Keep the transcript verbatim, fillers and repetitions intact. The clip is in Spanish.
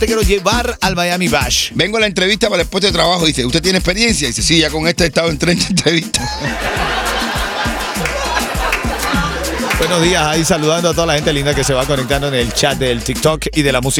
Te quiero llevar al Miami Bash. Vengo a la entrevista para el puesto de trabajo. Dice, ¿usted tiene experiencia? Dice, sí, ya con esta he estado en treinta entrevistas. Buenos días, ahí saludando a toda la gente linda que se va conectando en el chat del TikTok y de la música.